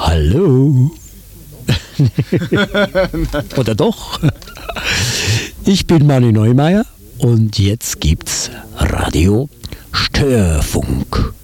Hallo? Oder doch? Ich bin Mani Neumeier und jetzt gibt's Radio Störfunk.